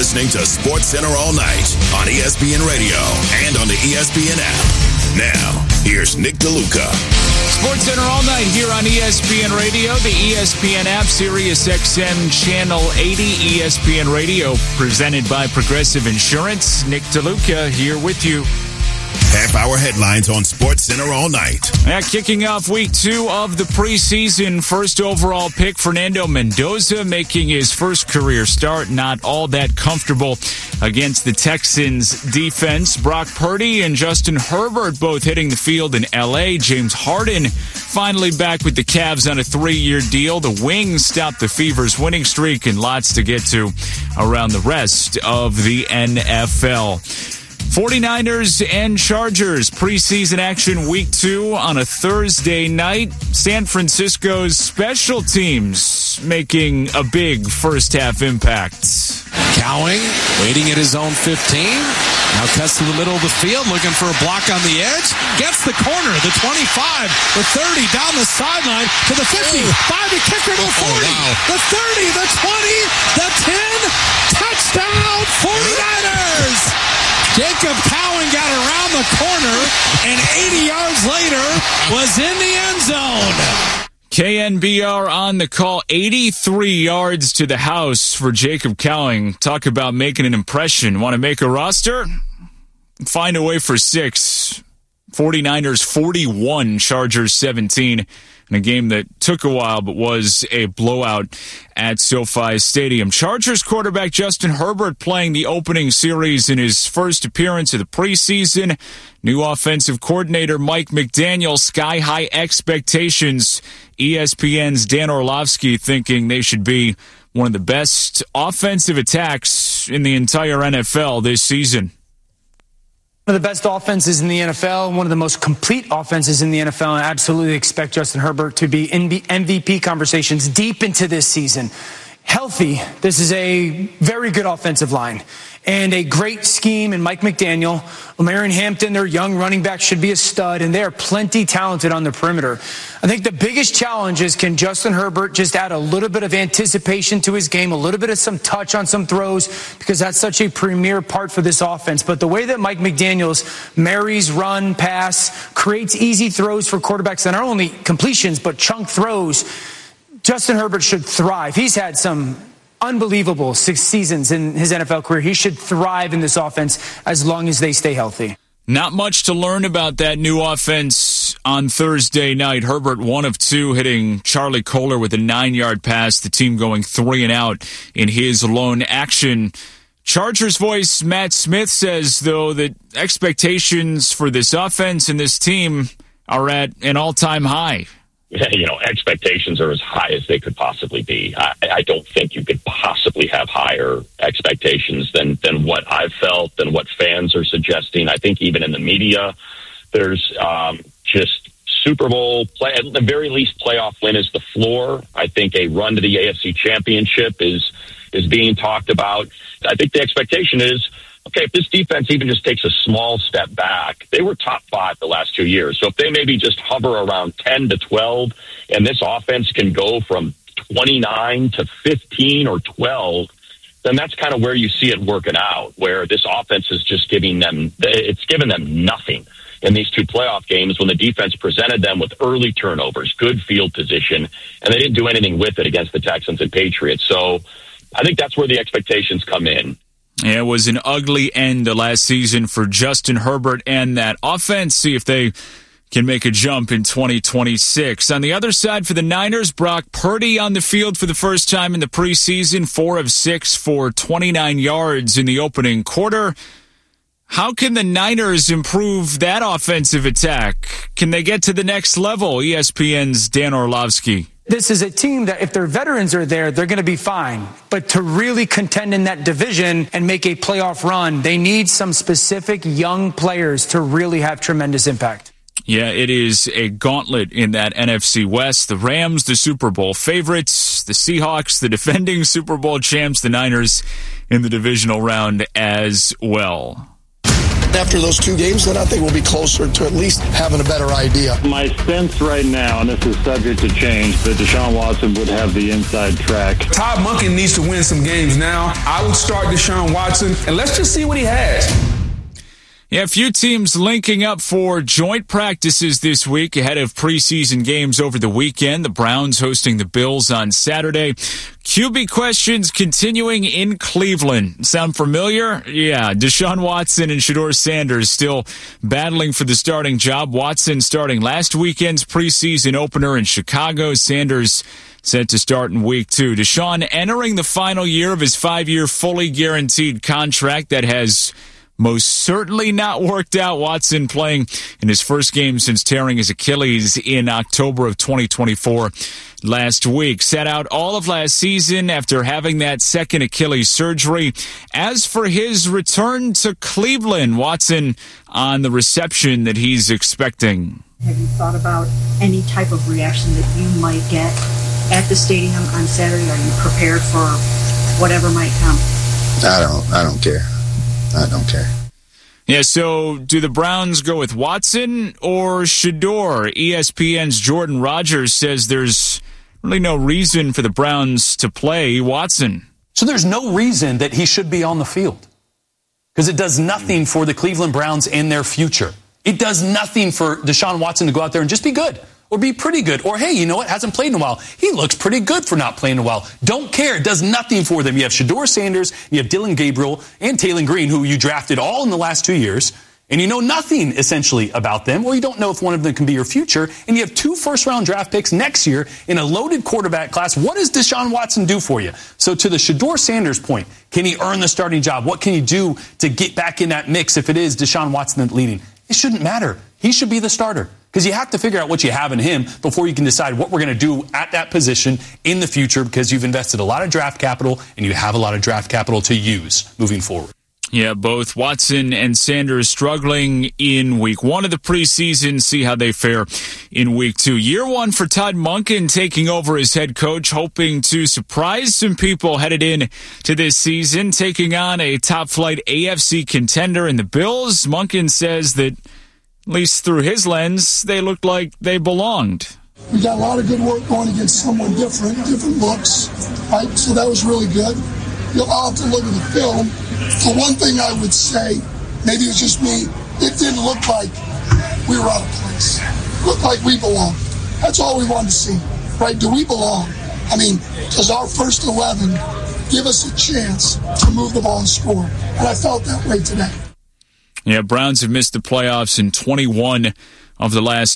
listening to SportsCenter All Night on ESPN Radio and on the ESPN app. Now, here's Nick DeLuca. SportsCenter All Night here on ESPN Radio, the ESPN app, Sirius XM Channel 80, ESPN Radio, presented by Progressive Insurance. Nick DeLuca here with you. Half-hour headlines on SportsCenter All Night. Kicking off week 2 of the preseason, first overall pick Fernando Mendoza making his first career start. Not all that comfortable against the Texans defense. Brock Purdy and Justin Herbert both hitting the field in L.A. James Harden finally back with the Cavs on a 3-year deal. The Wings stopped the Fever's winning streak, and lots to get to around the rest of the NFL. 49ers and Chargers preseason action week 2 on a Thursday night. San Francisco's special teams making a big first half impact. Cowing, waiting at his own 15. Now cuts to the middle of the field, looking for a block on the edge. Gets the corner, the 25, the 30, down the sideline to the 50. By the kicker to the 40, the 30, the 20, the 10. Touchdown, 49ers! Jacob Cowing got around the corner, and 80 yards later was in the end zone. KNBR on the call, 83 yards to the house for Jacob Cowing. Talk about making an impression. Want to make a roster? Find a way for 6. 49ers 41, Chargers 17. In a game that took a while but was a blowout at SoFi Stadium. Chargers quarterback Justin Herbert playing the opening series in his first appearance of the preseason. New offensive coordinator Mike McDaniel, sky-high expectations. ESPN's Dan Orlovsky thinking they should be one of the best offensive attacks in the entire NFL this season. One of the best offenses in the NFL, one of the most complete offenses in the NFL, and I absolutely expect Justin Herbert to be in MVP conversations deep into this season. Healthy, this is a very good offensive line and a great scheme in Mike McDaniel. Omarion Hampton, their young running back, should be a stud, and they are plenty talented on the perimeter. I think the biggest challenge is, can Justin Herbert just add a little bit of anticipation to his game, a little bit of some touch on some throws, because that's such a premier part for this offense. But the way that Mike McDaniels marries run, pass, creates easy throws for quarterbacks, and not only completions, but chunk throws, Justin Herbert should thrive. He's had some unbelievable 6 seasons in his NFL career. He should thrive in this offense as long as they stay healthy. Not much to learn about that new offense on Thursday night. Herbert 1 of 2, hitting Charlie Kohler with a 9-yard pass. The team going 3 and out in his lone action. Chargers voice Matt Smith says, though, that expectations for this offense and this team are at an all-time high. You know, expectations are as high as they could possibly be. I don't think you could possibly have higher expectations than what I've felt, than what fans are suggesting. I think even in the media, there's just Super Bowl play, at the very least playoff win is the floor. I think a run to the AFC Championship is being talked about. I think the expectation is, okay, if this defense even just takes a small step back, they were top 5 the last 2 years. So if they maybe just hover around 10 to 12, and this offense can go from 29 to 15 or 12, then that's kind of where you see it working out, where this offense is just given them nothing in these 2 playoff games when the defense presented them with early turnovers, good field position, and they didn't do anything with it against the Texans and Patriots. So I think that's where the expectations come in. Yeah, it was an ugly end to last season for Justin Herbert and that offense. See if they can make a jump in 2026. On the other side for the Niners, Brock Purdy on the field for the first time in the preseason, 4 of 6 for 29 yards in the opening quarter. How can the Niners improve that offensive attack? Can they get to the next level? ESPN's Dan Orlovsky. This is a team that if their veterans are there, they're going to be fine. But to really contend in that division and make a playoff run, they need some specific young players to really have tremendous impact. Yeah, it is a gauntlet in that NFC West. The Rams, the Super Bowl favorites, the Seahawks, the defending Super Bowl champs, the Niners in the divisional round as well. Now after those 2 games, then I think we'll be closer to at least having a better idea. My sense right now, and this is subject to change, that Deshaun Watson would have the inside track. Todd Monken needs to win some games now. I would start Deshaun Watson, and let's just see what he has. Yeah, a few teams linking up for joint practices this week ahead of preseason games over the weekend. The Browns hosting the Bills on Saturday. QB questions continuing in Cleveland. Sound familiar? Yeah, Deshaun Watson and Shedeur Sanders still battling for the starting job. Watson starting last weekend's preseason opener in Chicago. Sanders set to start in week 2. Deshaun entering the final year of his 5-year fully guaranteed contract that has most certainly not worked out. Watson playing in his first game since tearing his Achilles in October of 2024 last week. Sat out all of last season after having that second Achilles surgery. As for his return to Cleveland, Watson on the reception that he's expecting. Have you thought about any type of reaction that you might get at the stadium on Saturday? Are you prepared for whatever might come? I don't care. I don't care. Yeah, so do the Browns go with Watson or Shedeur? ESPN's Jordan Rogers says there's really no reason for the Browns to play Watson. So there's no reason that he should be on the field because it does nothing for the Cleveland Browns and their future. It does nothing for Deshaun Watson to go out there and just be good. Or be pretty good. Or, hey, you know what? Hasn't played in a while. He looks pretty good for not playing in a while. Don't care. It does nothing for them. You have Shedeur Sanders, you have Dylan Gabriel, and Taylor Green, who you drafted all in the last 2 years, and you know nothing, essentially, about them, or you don't know if one of them can be your future, and you have 2 first-round draft picks next year in a loaded quarterback class. What does Deshaun Watson do for you? So to the Shedeur Sanders point, can he earn the starting job? What can you do to get back in that mix if it is Deshaun Watson leading? It shouldn't matter. He should be the starter. Because you have to figure out what you have in him before you can decide what we're going to do at that position in the future, because you've invested a lot of draft capital and you have a lot of draft capital to use moving forward. Yeah, both Watson and Sanders struggling in week 1 of the preseason. See how they fare in week 2. Year 1 for Todd Monken taking over as head coach, hoping to surprise some people headed in to this season, taking on a top-flight AFC contender in the Bills. Monken says that, at least through his lens, they looked like they belonged. We got a lot of good work going against someone different looks, right? So that was really good. You'll have to look at the film. For one thing I would say, maybe it's just me, it didn't look like we were out of place. It looked like we belonged. That's all we wanted to see, right? Do we belong? I mean, does our first 11 give us a chance to move the ball and score? And I felt that way today. Yeah, Browns have missed the playoffs in 21 of the last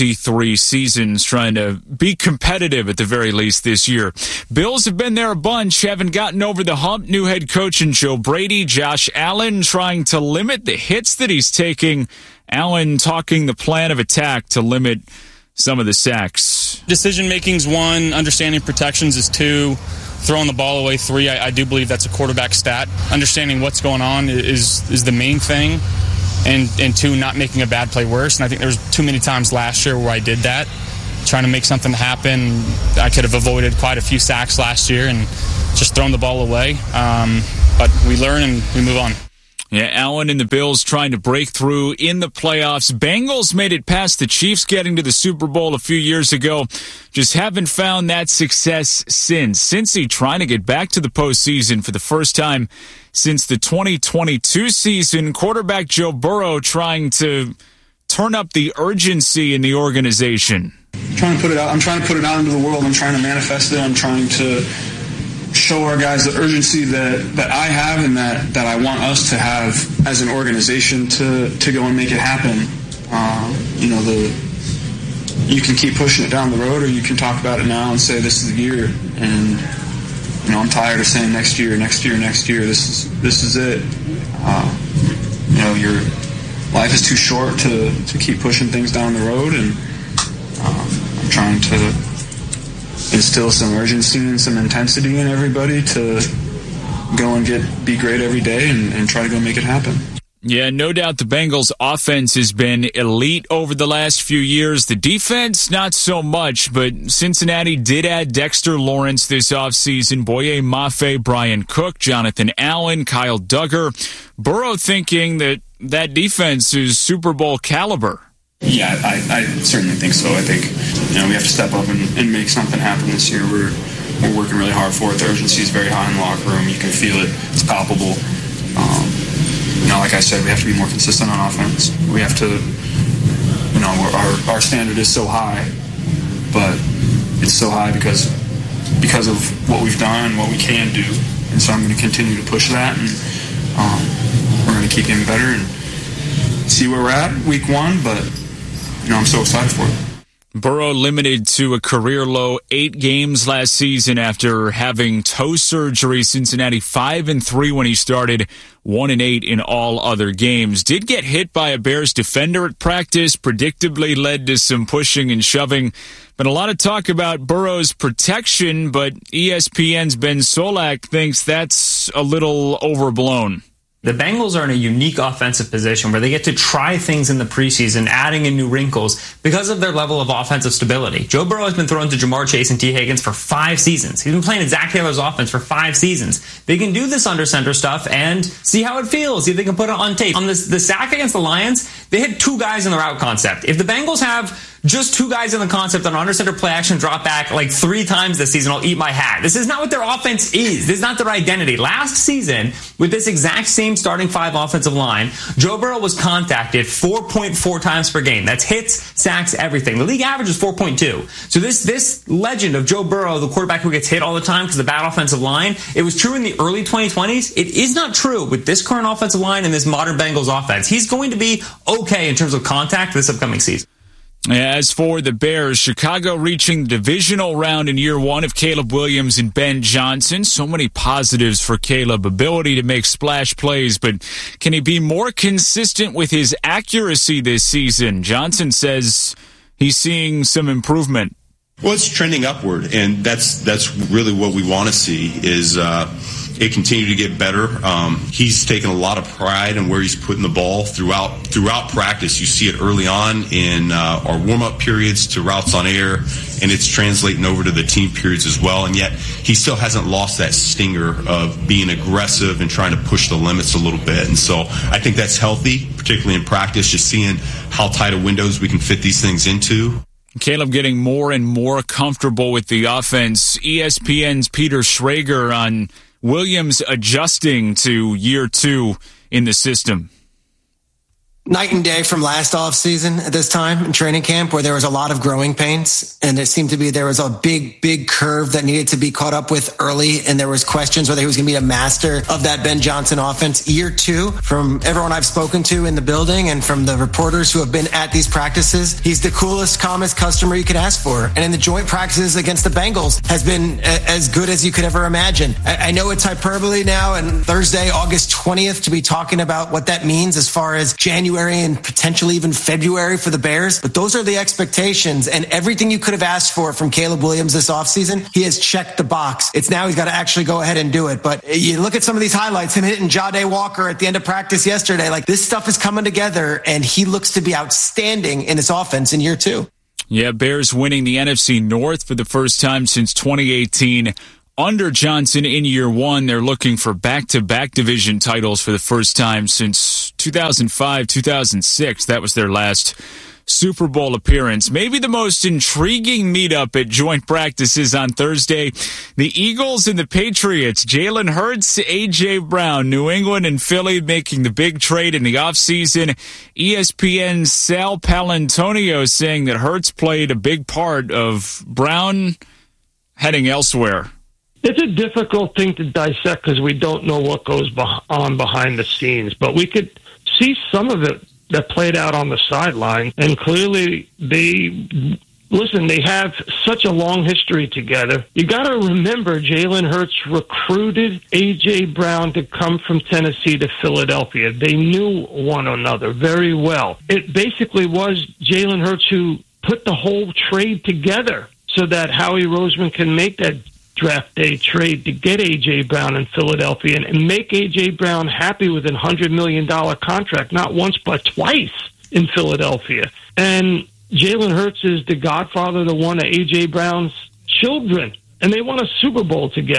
23 seasons, trying to be competitive at the very least this year. Bills have been there a bunch, haven't gotten over the hump. New head coach in Joe Brady, Josh Allen trying to limit the hits that he's taking. Allen talking the plan of attack to limit some of the sacks. Decision-making's 1, understanding protections is 2, throwing the ball away 3. I do believe that's a quarterback stat. Understanding what's going on is the main thing, and 2, not making a bad play worse. And I think there was too many times last year where I did that, trying to make something happen. I could have avoided quite a few sacks last year and just thrown the ball away. But we learn and we move on. Yeah, Allen and the Bills trying to break through in the playoffs. Bengals made it past the Chiefs getting to the Super Bowl a few years ago. Just haven't found that success since. Cincy trying to get back to the postseason for the first time since the 2022 season. Quarterback Joe Burrow trying to turn up the urgency in the organization. I'm trying to put it out into the world. I'm trying to manifest it. I'm trying to show our guys the urgency that I have and that I want us to have as an organization to go and make it happen. You can keep pushing it down the road, or you can talk about it now and say this is the year. And I'm tired of saying next year. This is it. Your life is too short to keep pushing things down the road, and I'm trying to instill some urgency and some intensity in everybody to go and be great every day and try to go make it happen. Yeah, no doubt the Bengals' offense has been elite over the last few years. The defense, not so much, but Cincinnati did add Dexter Lawrence this offseason, Boye Mafe, Brian Cook, Jonathan Allen, Kyle Duggar. Burrow thinking that that defense is Super Bowl caliber. Yeah, I certainly think so. I think we have to step up and make something happen this year. We're working really hard for it. The urgency is very high in the locker room. You can feel it. It's palpable. Like I said, we have to be more consistent on offense. We have to, our standard is so high, but it's so high because of what we've done, what we can do. And so I'm going to continue to push that, and we're going to keep getting better and see where we're at week 1, but I'm so excited for it. Burrow limited to a career-low 8 games last season after having toe surgery. Cincinnati 5-3 when he started, 1-8 in all other games. Did get hit by a Bears defender at practice, predictably led to some pushing and shoving. Been a lot of talk about Burrow's protection, but ESPN's Ben Solak thinks that's a little overblown. The Bengals are in a unique offensive position where they get to try things in the preseason, adding in new wrinkles because of their level of offensive stability. Joe Burrow has been thrown to Jamar Chase and T. Higgins for 5 seasons. He's been playing in Zach Taylor's offense for 5 seasons. They can do this under center stuff and see how it feels, see if they can put it on tape. On the sack against the Lions, they had 2 guys in the route concept. If the Bengals have just 2 guys in the concept on under center play action drop back like 3 times this season, I'll eat my hat. This is not what their offense is. This is not their identity. Last season, with this exact same starting 5 offensive line, Joe Burrow was contacted 4.4 times per game. That's hits, sacks, everything. The league average is 4.2. So this legend of Joe Burrow, the quarterback who gets hit all the time because of the bad offensive line, it was true in the early 2020s. It is not true with this current offensive line and this modern Bengals offense. He's going to be okay in terms of contact this upcoming season. As for the Bears, Chicago reaching the divisional round in year 1 of Caleb Williams and Ben Johnson. So many positives for Caleb. Ability to make splash plays, but can he be more consistent with his accuracy this season? Johnson says he's seeing some improvement. Well, it's trending upward, and that's really what we want to see is it continue to get better. He's taken a lot of pride in where he's putting the ball throughout practice. You see it early on in our warm-up periods to routes on air, and it's translating over to the team periods as well. And yet he still hasn't lost that stinger of being aggressive and trying to push the limits a little bit. And so I think that's healthy, particularly in practice, just seeing how tight of windows we can fit these things into. Caleb getting more and more comfortable with the offense. ESPN's Peter Schrager on Williams adjusting to year 2 in the system. Night and day from last offseason at this time in training camp, where there was a lot of growing pains, and it seemed to be there was a big curve that needed to be caught up with early, and there was questions whether he was going to be a master of that Ben Johnson offense. Year 2, from everyone I've spoken to in the building and from the reporters who have been at these practices, he's the coolest, calmest customer you could ask for. And in the joint practices against the Bengals has been as good as you could ever imagine. I know it's hyperbole now, and Thursday, August 20th, to be talking about what that means as far as January and potentially even February for the Bears. But those are the expectations, and everything you could have asked for from Caleb Williams this offseason, he has checked the box. It's now he's got to actually go ahead and do it. But you look at some of these highlights, him hitting Jahdae Walker at the end of practice yesterday, like this stuff is coming together, and he looks to be outstanding in this offense in year 2. Yeah, Bears winning the NFC North for the first time since 2018. Under Johnson in year 1, they're looking for back-to-back division titles for the first time since 2005, 2006. That was their last Super Bowl appearance. Maybe the most intriguing meetup at joint practices on Thursday. The Eagles and the Patriots. Jalen Hurts, A.J. Brown, New England and Philly making the big trade in the offseason. ESPN's Sal Palantonio saying that Hurts played a big part of Brown heading elsewhere. It's a difficult thing to dissect because we don't know what goes on behind the scenes, but we could see some of it that played out on the sideline, and clearly they have such a long history together. You got to remember Jalen Hurts recruited A.J. Brown to come from Tennessee to Philadelphia. They knew one another very well. It basically was Jalen Hurts who put the whole trade together so that Howie Roseman can make that draft day trade to get A.J. Brown in Philadelphia and make A.J. Brown happy with a $100 million contract, not once but twice in Philadelphia. And Jalen Hurts is the godfather to one of A.J. Brown's children, and they won a Super Bowl together.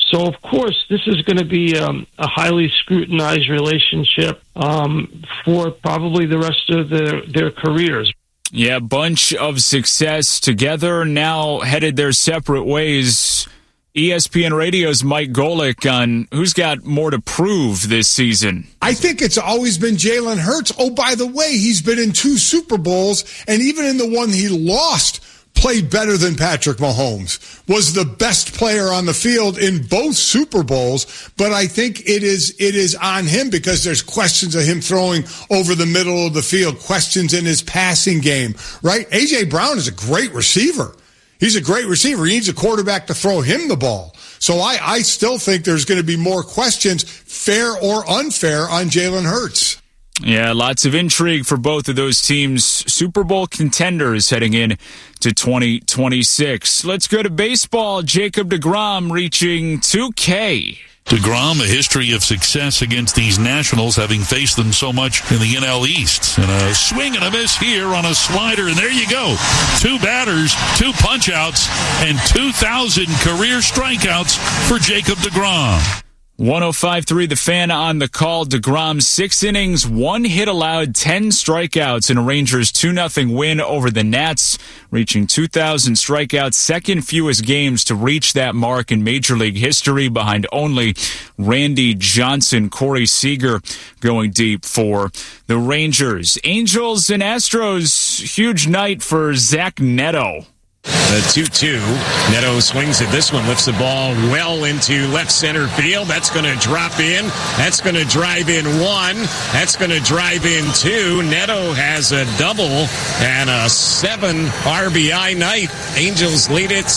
So, of course, this is going to be a highly scrutinized relationship for probably the rest of their careers. Yeah, bunch of success together, now headed their separate ways. ESPN Radio's Mike Golick on who's got more to prove this season. I think it's always been Jalen Hurts. Oh, by the way, he's been in 2 Super Bowls, and even in the one he lost, played better than Patrick Mahomes, was the best player on the field in both Super Bowls. But I think it is on him because there's questions of him throwing over the middle of the field, questions in his passing game, right? A.J. Brown is a great receiver. He's a great receiver. He needs a quarterback to throw him the ball. So I still think there's going to be more questions, fair or unfair, on Jalen Hurts. Yeah, lots of intrigue for both of those teams. Super Bowl contenders heading in to 2026. Let's go to baseball. Jacob deGrom reaching 2K. DeGrom, a history of success against these Nationals, having faced them so much in the NL East. And a swing and a miss here on a slider, and there you go. 2 batters, 2 punch-outs, and 2,000 career strikeouts for Jacob deGrom. 105.3 The Fan on the call. deGrom, 6 innings, 1 hit allowed, 10 strikeouts in a Rangers 2-0 win over the Nats, reaching 2,000 strikeouts, second fewest games to reach that mark in Major League history, behind only Randy Johnson. Corey Seager going deep for the Rangers. Angels and Astros, huge night for Zach Neto. The 2-2. Neto swings at this one, lifts the ball well into left center field. That's going to drop in. That's going to drive in 1. That's going to drive in 2. Neto has a double and a 7 RBI night. Angels lead it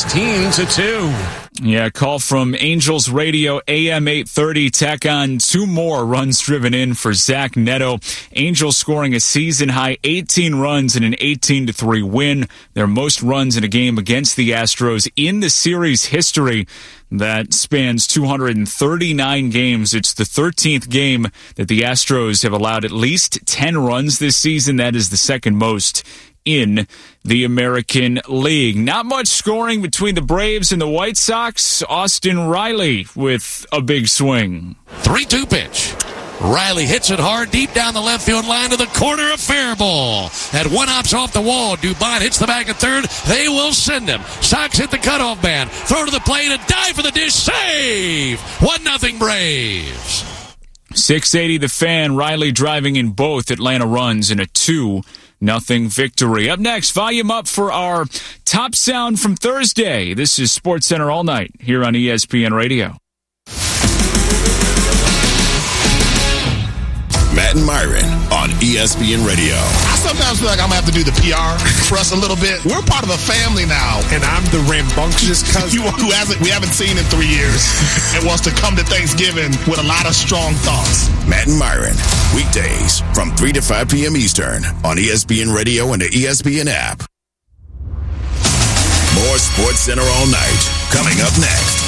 16-2. Yeah, call from Angels Radio, AM 830. Tack on 2 more runs driven in for Zach Neto. Angels scoring a season-high 18 runs in an 18-3 win. Their most runs in a game against the Astros in the series history. That spans 239 games. It's the 13th game that the Astros have allowed at least 10 runs this season. That is the second most in the American League. Not much scoring between the Braves and the White Sox. Austin Riley with a big swing. 3-2 pitch. Riley hits it hard deep down the left field line to the corner, a fair ball. That one hops off the wall. Dubon hits the bag at third. They will send him. Sox hit the cutoff man. Throw to the plate, a dive for the dish. Save! 1-0 Braves. 680 The Fan. Riley driving in both Atlanta runs in a 2-0 victory. Up next, volume up for our top sound from Thursday. This is SportsCenter All Night here on ESPN Radio. Matt and Myron on ESPN Radio. I sometimes feel like I'm going to have to do the PR for us a little bit. We're part of a family now. And I'm the rambunctious cousin who we haven't seen in 3 years and wants to come to Thanksgiving with a lot of strong thoughts. Matt and Myron, weekdays from 3 to 5 p.m. Eastern on ESPN Radio and the ESPN app. More SportsCenter All Night coming up next.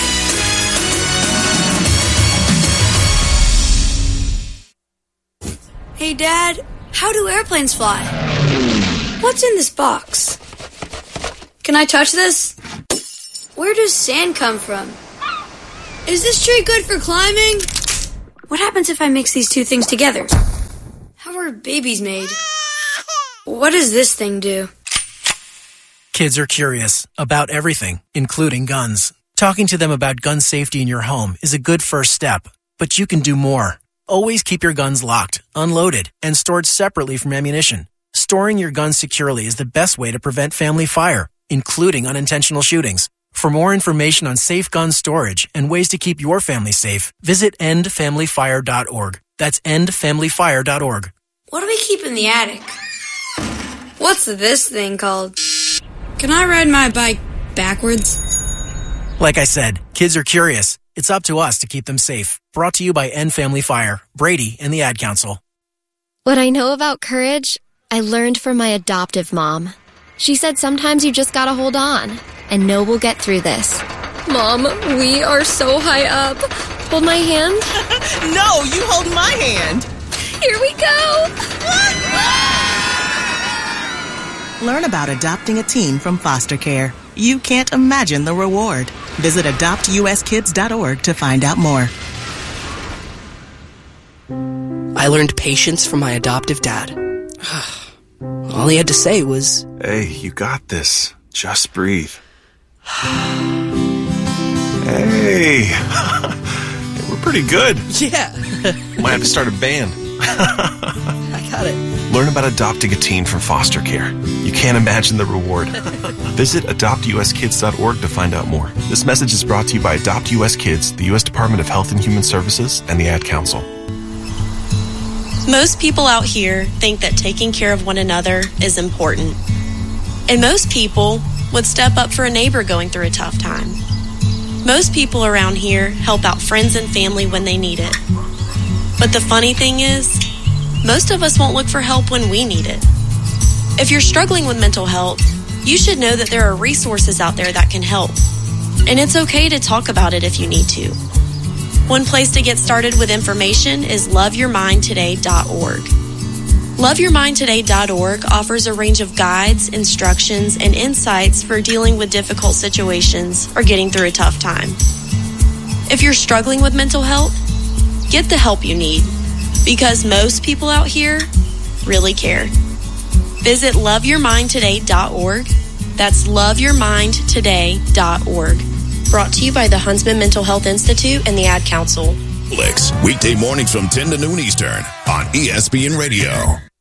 Hey, Dad, how do airplanes fly? What's in this box? Can I touch this? Where does sand come from? Is this tree good for climbing? What happens if I mix these 2 things together? How are babies made? What does this thing do? Kids are curious about everything, including guns. Talking to them about gun safety in your home is a good first step, but you can do more. Always keep your guns locked, unloaded, and stored separately from ammunition. Storing your guns securely is the best way to prevent family fire, including unintentional shootings. For more information on safe gun storage and ways to keep your family safe, visit endfamilyfire.org. That's endfamilyfire.org. What do we keep in the attic? What's this thing called? Can I ride my bike backwards? Like I said, kids are curious. It's up to us to keep them safe. Brought to you by End Family Fire, Brady, and the Ad Council. What I know about courage, I learned from my adoptive mom. She said sometimes you just gotta hold on and know we'll get through this. Mom, we are so high up. Hold my hand. No, you hold my hand. Here we go. Learn about adopting a teen from foster care. You can't imagine the reward. Visit adoptuskids.org to find out more. I learned patience from my adoptive dad. All he had to say was, "Hey, you got this. Just breathe." Hey, we're pretty good. Yeah. Might have to start a band. I got it. Learn about adopting a teen from foster care. You can't imagine the reward. Visit adoptuskids.org to find out more. This message is brought to you by Adopt US Kids, the U.S. Department of Health and Human Services, and the Ad Council. Most people out here think that taking care of one another is important. And most people would step up for a neighbor going through a tough time. Most people around here help out friends and family when they need it. But the funny thing is, most of us won't look for help when we need it. If you're struggling with mental health, you should know that there are resources out there that can help. And it's okay to talk about it if you need to. One place to get started with information is loveyourmindtoday.org. Loveyourmindtoday.org offers a range of guides, instructions, and insights for dealing with difficult situations or getting through a tough time. If you're struggling with mental health, get the help you need, because most people out here really care. Visit loveyourmindtoday.org. That's loveyourmindtoday.org. Brought to you by the Huntsman Mental Health Institute and the Ad Council. Weekday mornings from 10 to noon Eastern on ESPN Radio.